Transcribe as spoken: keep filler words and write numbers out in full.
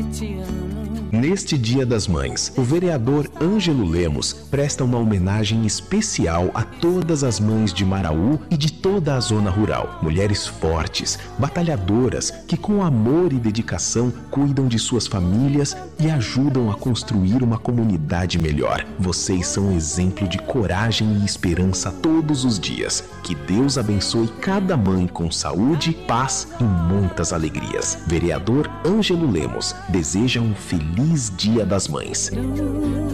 te amo. Neste Dia das Mães, o vereador Ângelo Lemos presta uma homenagem especial a todas as mães de Maraú e de toda a zona rural. Mulheres fortes, batalhadoras, que com amor e dedicação cuidam de suas famílias e ajudam a construir uma comunidade melhor. Vocês são um exemplo de coragem e esperança todos os dias. Que Deus abençoe cada mãe com saúde, paz e muitas alegrias. Vereador Ângelo Lemos deseja um feliz Dia das Mães.